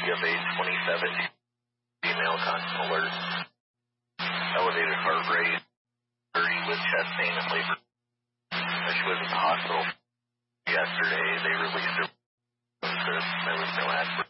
of age 27, female, constant alert, elevated heart rate, 30 with chest pain and labor. She was at the hospital yesterday. They released her. There was no aspiration.